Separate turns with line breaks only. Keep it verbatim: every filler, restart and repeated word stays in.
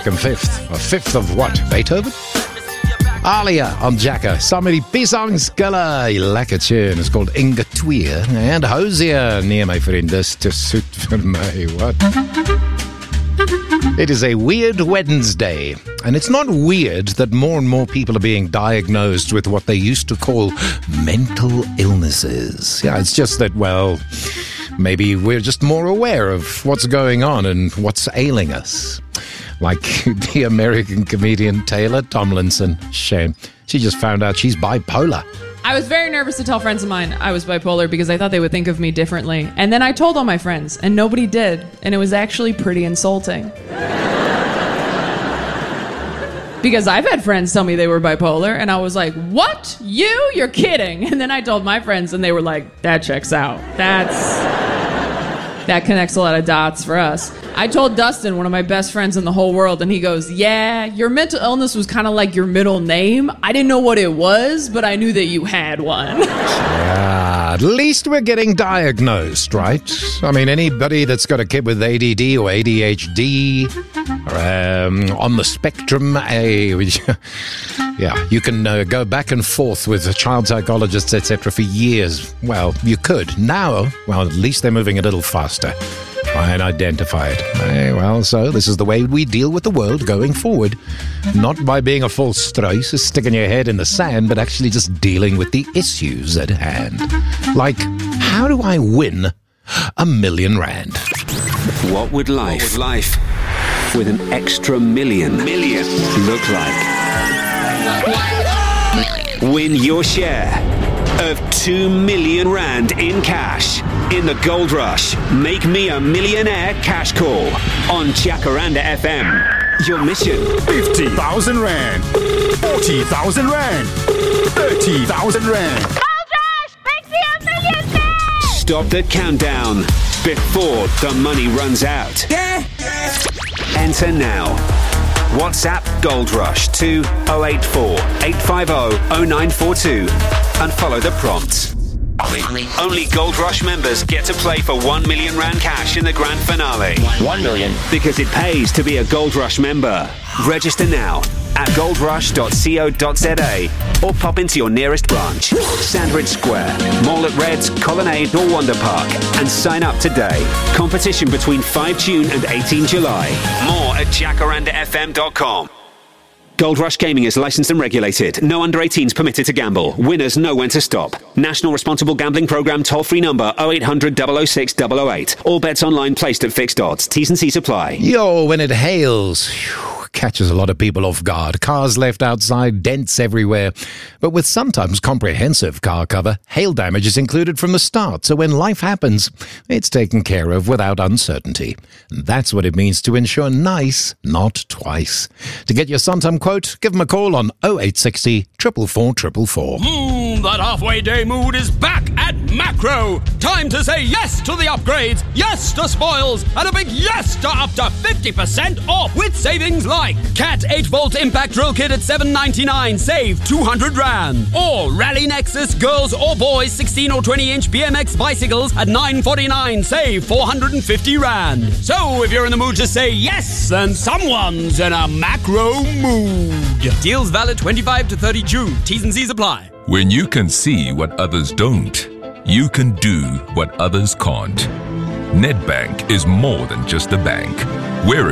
American Fifth. A fifth of what? Beethoven? Alia on Jacka. Saam met die Piesangskille. Die lekker tune is called Inge Twee. And Hosier. Nee, my friend, dis te soet vir my. What? It is a weird Wednesday, and it's not weird that more and more people are being diagnosed with what they used to call mental illnesses. Yeah, it's just that, well, maybe we're just more aware of what's going on and what's ailing us. Like the American comedian Taylor Tomlinson. Shame. She just found out she's bipolar.
I was very nervous to tell friends of mine I was bipolar because I thought they would think of me differently. And then I told all my friends, and nobody did. And it was actually pretty insulting. Because I've had friends tell me they were bipolar, and I was like, what? You? You're kidding. And then I told my friends, and they were like, that checks out. That's... That connects a lot of dots for us. I told Dustin, one of my best friends in the whole world, and he goes, yeah, your mental illness was kind of like your middle name. I didn't know what it was, but I knew that you had one.
Yeah, at least we're getting diagnosed, right? I mean, anybody that's got a kid with A D D or A D H D or um, on the spectrum, hey, yeah, you can uh, go back and forth with child psychologists, et cetera for years. Well, you could. Now, well, at least they're moving a little faster. Try and identify it. Eh, well, so this is the way we deal with the world going forward. Not by being a false straus, sticking your head in the sand, but actually just dealing with the issues at hand. Like, how do I win a million rand?
What would life, what would life with an extra million, million look like? Win your share of two million rand in cash in the Gold Rush. Make me a millionaire cash call on Jacaranda F M. Your mission:
fifty thousand rand, forty thousand rand, thirty thousand rand.
Gold Rush, make me a millionaire!
Stop the countdown before the money runs out. Yeah. Enter now. WhatsApp Gold Rush to oh eight four, eight five oh, oh nine four two and follow the prompts. Only Gold Rush members get to play for one million rand cash in the grand finale.
one million.
Because it pays to be a Gold Rush member. Register now at gold rush dot co dot za or pop into your nearest branch, Sandridge Square, Mall at Reds, Colonnade or Wonder Park, and sign up today. Competition between fifth of June and eighteenth of July. More at jacaranda f m dot com. Gold Rush Gaming is licensed and regulated. No under eighteens permitted to gamble. Winners know when to stop. National Responsible Gambling Programme toll-free number oh eight hundred, double oh six, double oh eight. All bets online placed at fixed odds. T's and C's apply.
Yo, when it hails, whew, catches a lot of people off guard. Cars left outside, dents everywhere. But with sometimes comprehensive car cover, hail damage is included from the start. So when life happens, it's taken care of without uncertainty. And that's what it means to insure nice, not twice. To get your Santam quote, give them a call on oh eight six oh, four four four four four.
Mmm, that halfway day mood is back at Macro. Time to say yes to the upgrades, yes to spoils, and a big yes to up to fifty percent off with savings like Cat eight volt impact drill kit at seven ninety-nine, save two hundred rand. Or Rally Nexus girls or boys sixteen or twenty inch B M X bicycles at nine forty-nine, save four hundred fifty rand. So if you're in the mood to say yes, then someone's in a Macro mood. Deals valid twenty-fifth to thirtieth of June. T's and C's apply.
When you can see what others don't, you can do what others can't. Nedbank is more than just a bank. We're